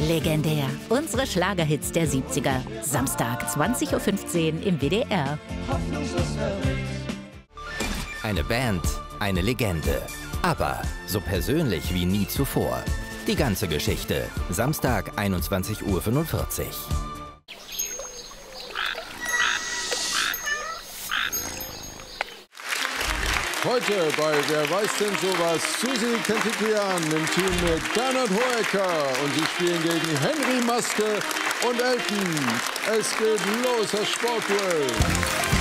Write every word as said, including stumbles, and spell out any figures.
Legendär. Unsere Schlagerhits der siebziger. Samstag, zwanzig Uhr fünfzehn im W D R. Eine Band, eine Legende. Aber so persönlich wie nie zuvor. Die ganze Geschichte. Samstag, einundzwanzig Uhr fünfundvierzig. Heute bei Wer weiß denn sowas? Susi Kentikian im Team mit Bernhard Hoeker und sie spielen gegen Henry Maske und Elton. Es geht los, Herr Sportduell.